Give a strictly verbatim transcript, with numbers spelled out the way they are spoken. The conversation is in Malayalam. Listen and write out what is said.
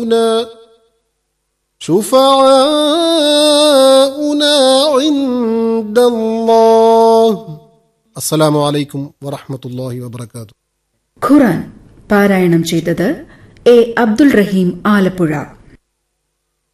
شفعاؤنا عند الله. السلام عليكم ورحمة الله وبركاته. ഖുർആൻ പാരായണം ചെയ്തത് എ അബ്ദുൾ റഹീം ആലപ്പുഴ.